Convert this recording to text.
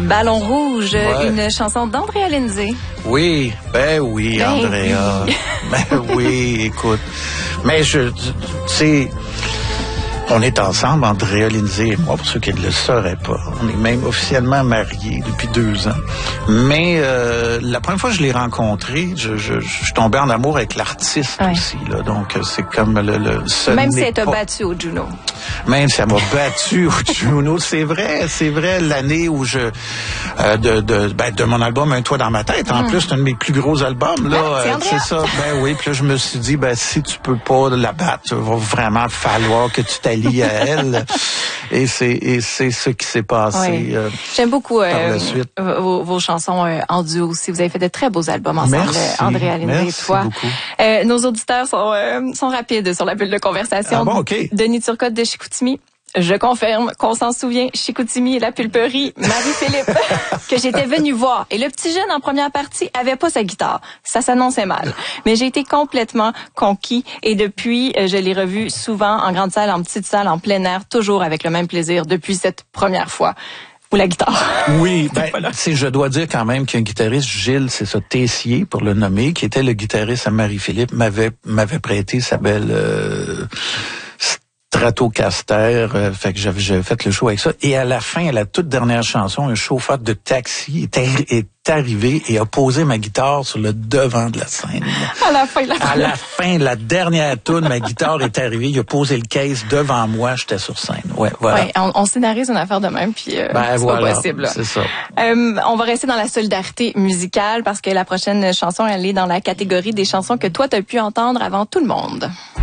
Ballon rouge, Ouais. une chanson d'Andrea Lindsay. Oui, Andrea. Oui. Ben oui, écoute. Mais c'est... On est ensemble, Andrea Lindsay et moi, pour ceux qui ne le sauraient pas. On est même officiellement mariés depuis 2 ans. Mais la première fois que je l'ai rencontré, je suis tombé en amour avec l'artiste aussi. Là. Donc, c'est comme ce Même si n'est elle t'a pas... battu au Juno. Même si elle m'a battu au Juno, c'est vrai, l'année où de mon album Un toit dans ma tête. En plus, c'est un de mes plus gros albums, là. C'est ça. Ben oui, puis là, je me suis dit, si tu peux pas la battre, il va vraiment falloir que tu t'allies à elle. Et c'est ce qui s'est passé. Oui. J'aime beaucoup par la suite. vos chansons en duo aussi. Vous avez fait de très beaux albums ensemble, Andrea Lindsay et toi. Beaucoup. Nos auditeurs sont rapides sur la bulle de conversation. Ah bon, OK. Denis Turcotte de Chicoutimi. Je confirme qu'on s'en souvient, Chicoutimi et la pulperie, Marie-Philippe, que j'étais venue voir. Et le petit jeune en première partie avait pas sa guitare. Ça s'annonçait mal. Mais j'ai été complètement conquis et depuis, je l'ai revu souvent en grande salle, en petite salle, en plein air, toujours avec le même plaisir depuis cette première fois. Ou la guitare. Oui, je dois dire quand même qu'un guitariste, Gilles, c'est ça, Tessier, pour le nommer, qui était le guitariste à Marie-Philippe, m'avait prêté sa belle Stratocaster, fait que j'avais fait le show avec ça. Et à la fin, à la toute dernière chanson, un chauffeur de taxi est arrivé et a posé ma guitare sur le devant de la scène. À la fin, la dernière tune, ma guitare est arrivée, il a posé le case devant moi, j'étais sur scène. Ouais, voilà. Ouais, on scénarise une affaire de même, puis c'est pas possible. C'est ça. On va rester dans la solidarité musicale parce que la prochaine chanson, elle est dans la catégorie des chansons que toi, t'as pu entendre avant tout le monde.